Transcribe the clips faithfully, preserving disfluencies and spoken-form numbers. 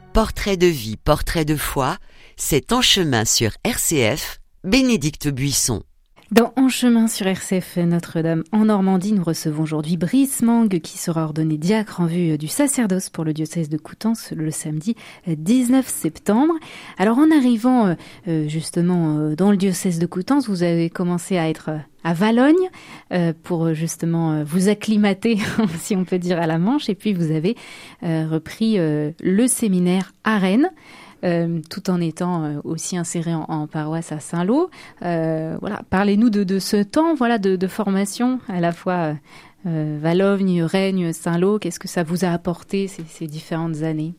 Portrait de vie, portrait de foi, c'est En chemin sur R C F, Bénédicte Buisson. Dans En chemin sur R C F Notre-Dame en Normandie, nous recevons aujourd'hui Brice Mangue qui sera ordonné diacre en vue du sacerdoce pour le diocèse de Coutances le samedi dix-neuf septembre. Alors en arrivant justement dans le diocèse de Coutances, vous avez commencé à être à Valognes pour justement vous acclimater, si on peut dire, à la Manche, et puis vous avez repris le séminaire à Rennes. Euh, tout en étant euh, aussi inséré en, en paroisse à Saint-Lô. Euh, voilà, parlez-nous de, de ce temps, voilà, de, de formation à la fois euh, Valognes, Rennes, Saint-Lô. Qu'est-ce que ça vous a apporté ces, ces différentes années?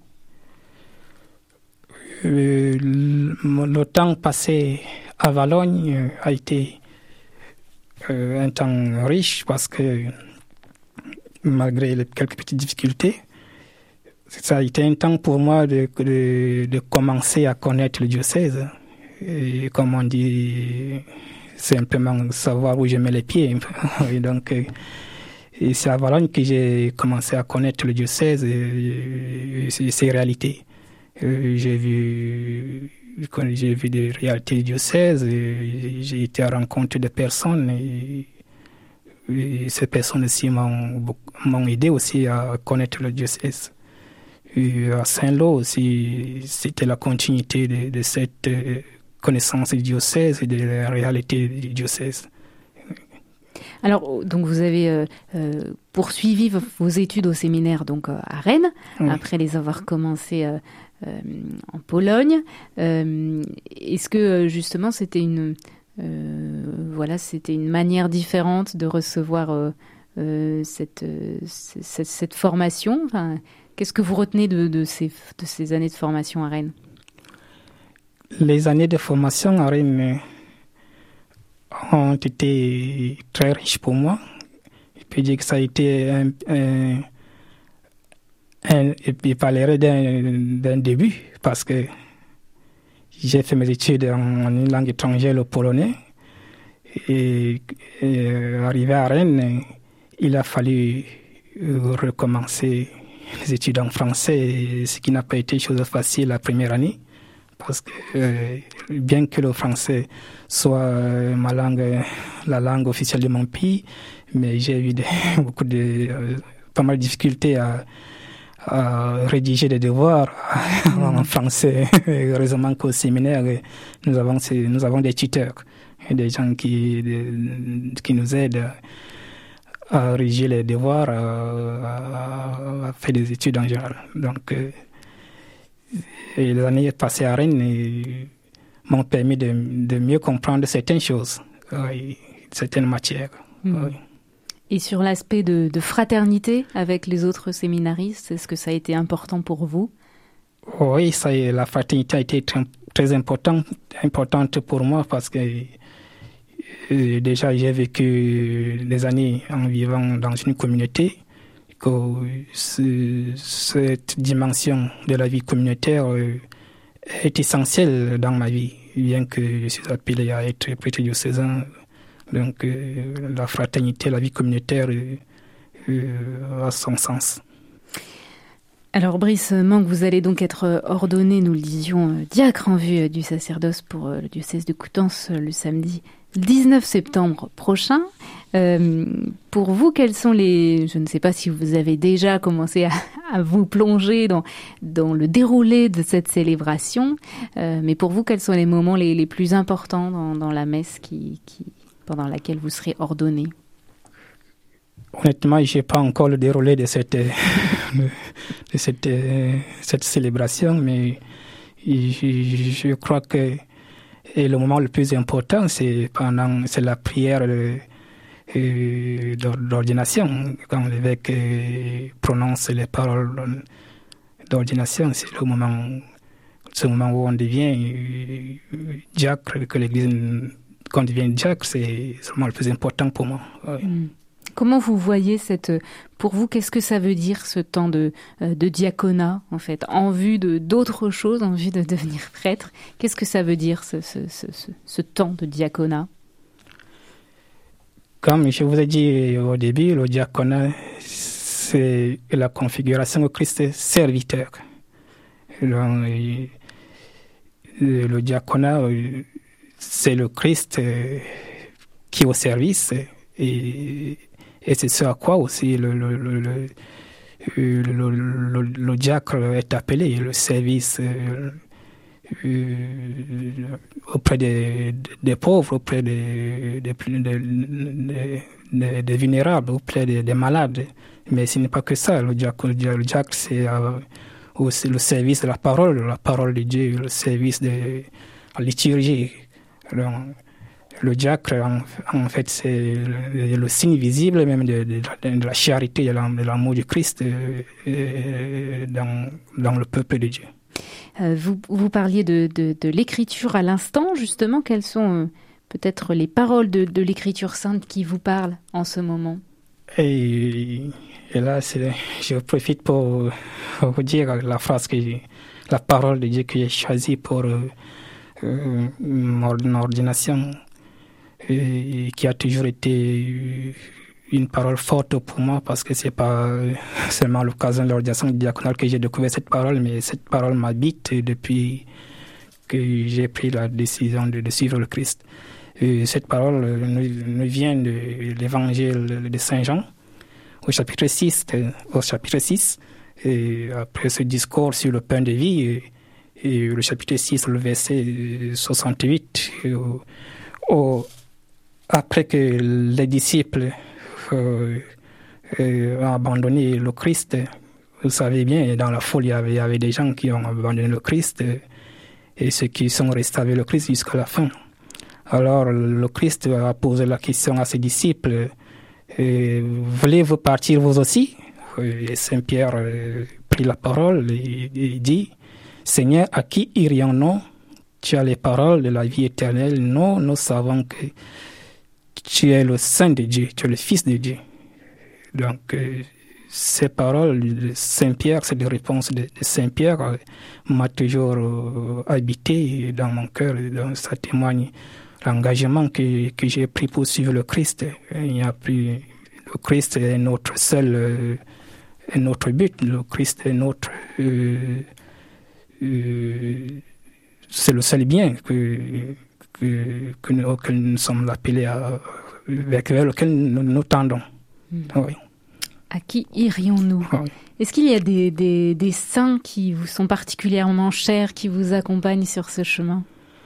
euh, le, le temps passé à Valognes a été euh, un temps riche parce que malgré les quelques petites difficultés, ça a été un temps pour moi de, de, de commencer à connaître le diocèse. Et comme on dit, simplement savoir où je mets les pieds. Et donc, et c'est à Valognes que j'ai commencé à connaître le diocèse et, et ses réalités. J'ai vu, j'ai vu des réalités du diocèse, et j'ai été à la rencontre de personnes et, et ces personnes aussi m'ont, m'ont aidé aussi à connaître le diocèse. Et à Saint-Lô aussi, c'était la continuité de, de cette connaissance du diocèse et de la réalité du diocèse. Alors, donc vous avez euh, euh, poursuivi vos études au séminaire donc euh, à Rennes, oui, après les avoir commencées euh, euh, en Pologne. Euh, est-ce que justement c'était une, euh, voilà, c'était une manière différente de recevoir euh, euh, cette, euh, cette, cette formation? Enfin, qu'est-ce que vous retenez de, de, ces, de ces années de formation à Rennes? Les années de formation à Rennes ont été très riches pour moi. Je peux dire que ça a été un... un, un je parlerai d'un, d'un début parce que j'ai fait mes études en, en langue étrangère, le polonais. Et, et arrivé à Rennes, il a fallu recommencer les études en français, ce qui n'a pas été chose facile la première année, parce que euh, bien que le français soit euh, ma langue, la langue officielle de mon pays, mais j'ai eu des, beaucoup de, euh, pas mal de difficultés à, à rédiger des devoirs en français. Heureusement qu'au séminaire, nous avons, nous avons des tuteurs, des gens qui, de, qui nous aident à rédiger les devoirs, à, à faire des études en général. Donc, euh, et les années passées à Rennes et, m'ont permis de, de mieux comprendre certaines choses, euh, certaines matières. Mmh. Oui. Et sur l'aspect de, de fraternité avec les autres séminaristes, est-ce que ça a été important pour vous? Oui, ça, la fraternité a été très, très importante, importante pour moi parce que euh, déjà j'ai vécu des années en vivant dans une communauté, que ce, cette dimension de la vie communautaire euh, est essentielle dans ma vie, bien que je suis appelé à être prêtre diocésain. Donc euh, la fraternité, la vie communautaire euh, euh, a son sens. Alors Brice Mangue, vous allez donc être ordonné, nous le disions, diacre en vue du sacerdoce pour le diocèse de Coutances le samedi dix-neuf septembre prochain. Euh, pour vous, quels sont les... Je ne sais pas si vous avez déjà commencé à, à vous plonger dans, dans le déroulé de cette célébration, euh, mais pour vous, quels sont les moments les, les plus importants dans, dans la messe qui, qui, pendant laquelle vous serez ordonné? Honnêtement, je n'ai pas encore le déroulé de cette, de, de cette, cette célébration, mais je, je crois que et le moment le plus important, c'est pendant c'est la prière de, euh, d'ordination. Quand l'évêque euh, prononce les paroles d'ordination, c'est le moment, ce moment où on devient euh, diacre, que l'Église, quand on devient diacre, c'est le moment le plus important pour moi. Oui. Mm. Comment vous voyez cette... Pour vous, qu'est-ce que ça veut dire ce temps de, de diaconat, en fait, en vue de, d'autres choses, en vue de devenir prêtre? Qu'est-ce que ça veut dire, ce, ce, ce, ce temps de diaconat? Comme je vous ai dit au début, le diaconat, c'est la configuration au Christ serviteur. Le, le diaconat, c'est le Christ qui est au service, et, et c'est ce à quoi aussi le, le, le, le, le, le, le diacre est appelé, le service euh, auprès des, des pauvres, auprès des, des, des, des, des vulnérables, auprès des, des malades. Mais ce n'est pas que ça. Le diacre, le diacre c'est euh, aussi le service de la parole, la parole de Dieu, le service de la liturgie. Donc, le diacre, en, en fait, c'est le, le signe visible même de, de, de la charité, de l'amour du Christ euh, dans, dans le peuple de Dieu. Euh, vous, vous parliez de, de, de l'écriture à l'instant, justement. Quelles sont euh, peut-être les paroles de, de l'écriture sainte qui vous parlent en ce moment? Et, et là, c'est, je profite pour, pour vous dire la phrase, que j'ai, la parole de Dieu que j'ai choisie pour euh, euh, mon ordination, et qui a toujours été une parole forte pour moi, parce que c'est pas seulement à l'occasion de l'ordination diaconale que j'ai découvert cette parole, mais cette parole m'habite depuis que j'ai pris la décision de, de suivre le Christ. Et cette parole nous, nous vient de l'évangile de Saint Jean, au chapitre six, au chapitre six, et après ce discours sur le pain de vie, et, et le chapitre six, le verset soixante-huit, au, au, après que les disciples euh, euh, ont abandonné le Christ, vous savez bien, dans la foule, il y avait, il y avait des gens qui ont abandonné le Christ, et ceux qui sont restés avec le Christ jusqu'à la fin. Alors le Christ a posé la question à ses disciples, euh, voulez-vous partir vous aussi? Et Saint Pierre euh, prit la parole et, et dit, Seigneur, à qui irions-nous? Tu as les paroles de la vie éternelle. Nous, nous savons que tu es le Saint de Dieu, tu es le Fils de Dieu. Donc, euh, ces paroles de Saint-Pierre, cette réponse de, de Saint-Pierre euh, m'a toujours euh, habité dans mon cœur. Donc, ça témoigne l'engagement que, que j'ai pris pour suivre le Christ. Il n'y a plus, le Christ est notre seul, euh, est notre but. Le Christ est notre, euh, euh, c'est le seul bien que Que, que, nous, que nous sommes appelés à, vers lequel nous, nous tendons. Mmh. Oui. À qui irions-nous? Oui. Est-ce qu'il y a des, des, des saints qui vous sont particulièrement chers, qui vous accompagnent sur ce chemin?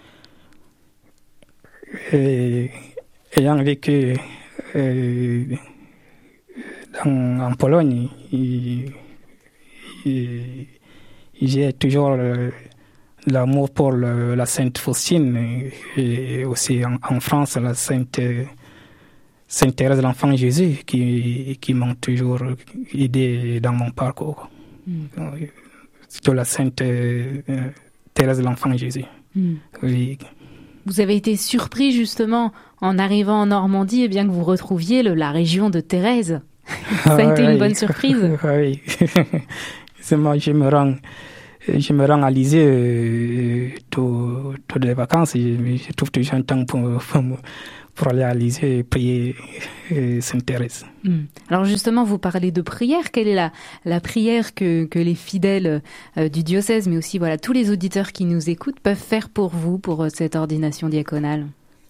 Et, ayant vécu euh, dans, en Pologne, il, il, j'ai toujours euh, l'amour pour le, la Sainte Faustine, et, et aussi en, en France, la Sainte, Sainte Thérèse de l'Enfant Jésus, qui, qui m'ont toujours aidé dans mon parcours. Mm. Surtout la Sainte euh, Thérèse de l'Enfant Jésus. Mm. Oui. Vous avez été surpris justement en arrivant en Normandie, et bien que vous retrouviez le, la région de Thérèse. Ça a ah, été oui. Une bonne surprise. Oui, c'est moi, je me rends... Je me rends à Lisieux euh, toutes les vacances, et je, je trouve toujours un temps pour, pour, pour aller à Lisieux et prier euh, Sainte Thérèse. Mmh. Alors justement, vous parlez de prière. Quelle est la, la prière que, que les fidèles euh, du diocèse, mais aussi voilà, tous les auditeurs qui nous écoutent, peuvent faire pour vous, pour euh, cette ordination diaconale?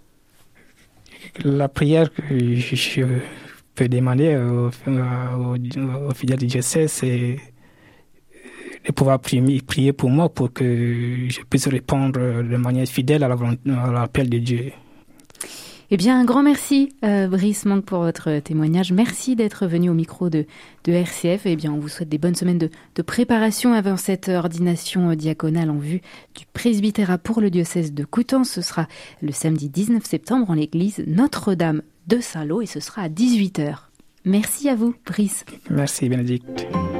La prière que je, je peux demander aux, aux, aux fidèles du diocèse, c'est de pouvoir prier, prier pour moi, pour que je puisse répondre de manière fidèle à, la, à l'appel de Dieu. Eh bien, un grand merci, euh, Brice Mangue, pour votre témoignage. Merci d'être venu au micro de, de R C F. Eh bien, on vous souhaite des bonnes semaines de, de préparation avant cette ordination diaconale en vue du presbytérat pour le diocèse de Coutances. Ce sera le samedi dix-neuf septembre en l'église Notre-Dame de Saint-Lô, et ce sera à dix-huit heures. Merci à vous, Brice. Merci, Bénédicte.